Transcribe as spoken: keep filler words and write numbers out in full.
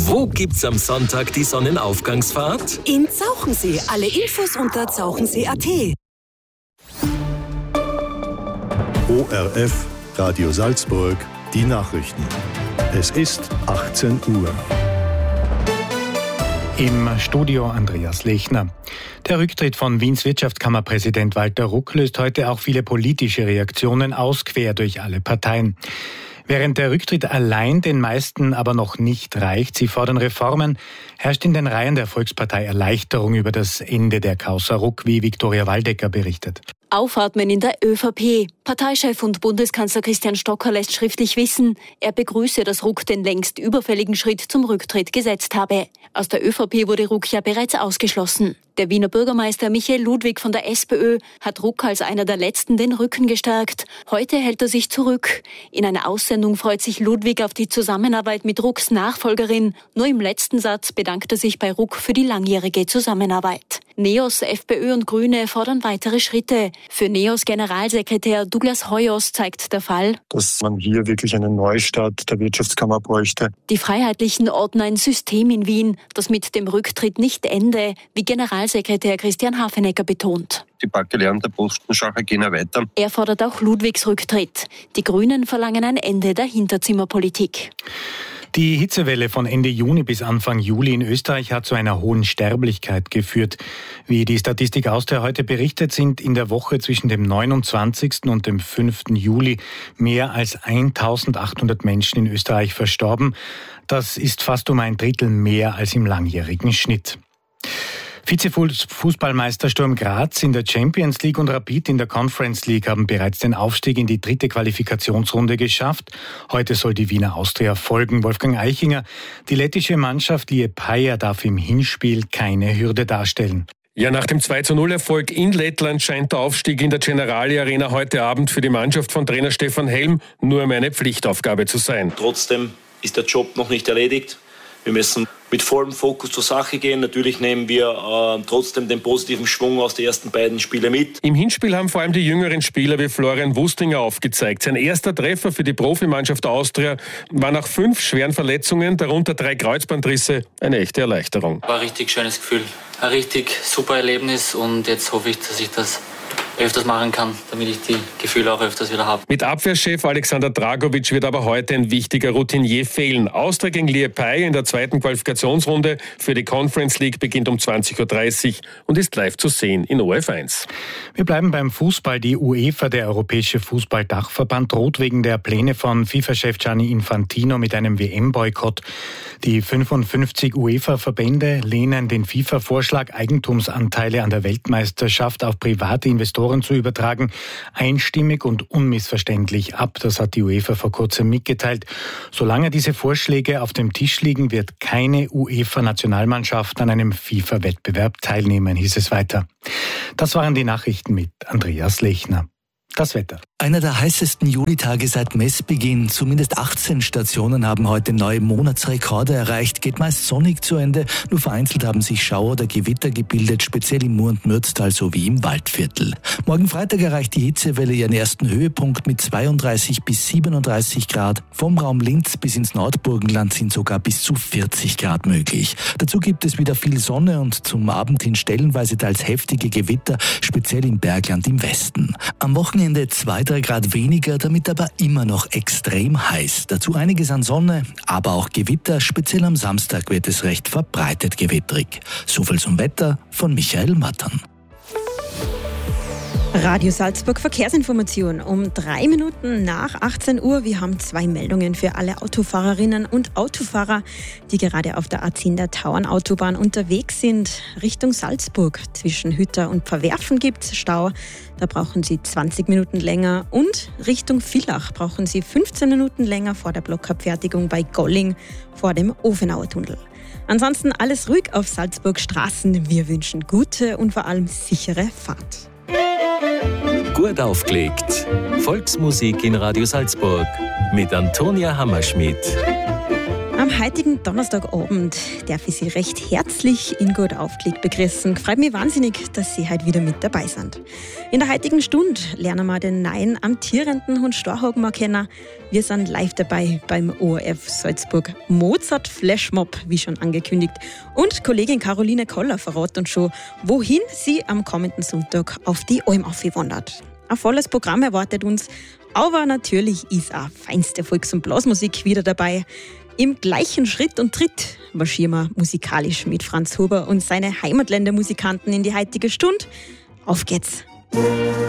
Wo gibt's am Sonntag die Sonnenaufgangsfahrt? In Zauchensee. Alle Infos unter zauchensee punkt a t. O R F, Radio Salzburg, die Nachrichten. Es ist achtzehn Uhr. Im Studio Andreas Lechner. Der Rücktritt von Wiens Wirtschaftskammerpräsident Walter Ruck löst heute auch viele politische Reaktionen aus, quer durch alle Parteien. Während der Rücktritt allein den meisten aber noch nicht reicht, sie fordern Reformen, herrscht in den Reihen der Volkspartei Erleichterung über das Ende der Causa Ruck, wie Viktoria Waldecker berichtet. Aufatmen in der ÖVP. Parteichef und Bundeskanzler Christian Stocker lässt schriftlich wissen, er begrüße, dass Ruck den längst überfälligen Schritt zum Rücktritt gesetzt habe. Aus der ÖVP wurde Ruck ja bereits ausgeschlossen. Der Wiener Bürgermeister Michael Ludwig von der SPÖ hat Ruck als einer der Letzten den Rücken gestärkt. Heute hält er sich zurück. In einer Aussendung freut sich Ludwig auf die Zusammenarbeit mit Rucks Nachfolgerin. Nur im letzten Satz bedankt er sich bei Ruck für die langjährige Zusammenarbeit. NEOS, FPÖ und Grüne fordern weitere Schritte. Für NEOS Generalsekretär Douglas Hoyos zeigt der Fall, dass man hier wirklich einen Neustart der Wirtschaftskammer bräuchte. Die Freiheitlichen orten ein System in Wien, das mit dem Rücktritt nicht ende, wie Generalsekretär Christian Hafenecker betont. Die paar gelernten Postenschacher gehen ja weiter. Er fordert auch Ludwigs Rücktritt. Die Grünen verlangen ein Ende der Hinterzimmerpolitik. Die Hitzewelle von Ende Juni bis Anfang Juli in Österreich hat zu einer hohen Sterblichkeit geführt. Wie die Statistik Austria heute berichtet, sind in der Woche zwischen dem neunundzwanzigsten und dem fünften Juli mehr als eintausendachthundert Menschen in Österreich verstorben. Das ist fast um ein Drittel mehr als im langjährigen Schnitt. Vize-Fußballmeister Sturm Graz in der Champions League und Rapid in der Conference League haben bereits den Aufstieg in die dritte Qualifikationsrunde geschafft. Heute soll die Wiener Austria folgen. Wolfgang Eichinger, die lettische Mannschaft Liepaja darf im Hinspiel keine Hürde darstellen. Ja, nach dem zwei zu null Erfolg in Lettland scheint der Aufstieg in der Generali Arena heute Abend für die Mannschaft von Trainer Stefan Helm nur mehr eine Pflichtaufgabe zu sein. Trotzdem ist der Job noch nicht erledigt. Wir müssen mit vollem Fokus zur Sache gehen. Natürlich nehmen wir äh, trotzdem den positiven Schwung aus den ersten beiden Spielen mit. Im Hinspiel haben vor allem die jüngeren Spieler wie Florian Wustinger aufgezeigt. Sein erster Treffer für die Profimannschaft Austria war nach fünf schweren Verletzungen, darunter drei Kreuzbandrisse, eine echte Erleichterung. War ein richtig schönes Gefühl, ein richtig super Erlebnis und jetzt hoffe ich, dass ich das öfters machen kann, damit ich die Gefühle auch öfters wieder habe. Mit Abwehrchef Alexander Dragovic wird aber heute ein wichtiger Routinier fehlen. Austria gegen Liepaja in der zweiten Qualifikationsrunde für die Conference League beginnt um zwanzig Uhr dreißig und ist live zu sehen in O R F eins. Wir bleiben beim Fußball. Die UEFA, der Europäische Fußballdachverband, droht wegen der Pläne von FIFA-Chef Gianni Infantino mit einem W M-Boykott. Die fünfundfünfzig UEFA-Verbände lehnen den FIFA-Vorschlag, Eigentumsanteile an der Weltmeisterschaft auf private Investoren zu übertragen, einstimmig und unmissverständlich ab. Das hat die UEFA vor kurzem mitgeteilt. Solange diese Vorschläge auf dem Tisch liegen, wird keine UEFA-Nationalmannschaft an einem FIFA-Wettbewerb teilnehmen, hieß es weiter. Das waren die Nachrichten mit Andreas Lechner. Das Wetter. Einer der heißesten Julitage seit Messbeginn. Zumindest achtzehn Stationen haben heute neue Monatsrekorde erreicht. Geht meist sonnig zu Ende. Nur vereinzelt haben sich Schauer oder Gewitter gebildet, speziell im Mur- und Mürztal sowie im Waldviertel. Morgen Freitag erreicht die Hitzewelle ihren ersten Höhepunkt mit zweiunddreißig bis siebenunddreißig Grad. Vom Raum Linz bis ins Nordburgenland sind sogar bis zu vierzig Grad möglich. Dazu gibt es wieder viel Sonne und zum Abend hin stellenweise teils heftige Gewitter, speziell im Bergland im Westen. Am Wochenende zwei, drei Grad weniger, damit aber immer noch extrem heiß. Dazu einiges an Sonne, aber auch Gewitter. Speziell am Samstag wird es recht verbreitet gewittrig. Soviel zum Wetter von Michael Mattern. Radio Salzburg Verkehrsinformation um drei Minuten nach achtzehn Uhr. Wir haben zwei Meldungen für alle Autofahrerinnen und Autofahrer, die gerade auf der A zehn der Tauernautobahn unterwegs sind. Richtung Salzburg zwischen Hütter und Pfarrwerfen gibt es Stau. Da brauchen Sie zwanzig Minuten länger. Und Richtung Villach brauchen Sie fünfzehn Minuten länger vor der Blockabfertigung bei Golling vor dem Ofenauer Tunnel. Ansonsten alles ruhig auf Salzburg Straßen. Wir wünschen gute und vor allem sichere Fahrt. Gut aufgelegt. Volksmusik in Radio Salzburg mit Antonia Hammerschmidt. Am Am heutigen Donnerstagabend darf ich Sie recht herzlich in Gut aufgelegt begrüßen. Freut mich wahnsinnig, dass Sie heute wieder mit dabei sind. In der heutigen Stunde lernen wir den neuen amtierenden Hund Storhagen kennen. Wir sind live dabei beim O R F Salzburg Mozart Flashmob, wie schon angekündigt. Und Kollegin Caroline Koller verrät uns schon, wohin sie am kommenden Sonntag auf die Alm aufwandert. Ein volles Programm erwartet uns, aber natürlich ist auch feinste Volks- und Blasmusik wieder dabei. Im gleichen Schritt und Tritt marschieren wir musikalisch mit Franz Huber und seine Heimatländermusikanten in die heutige Stunde. Auf geht's!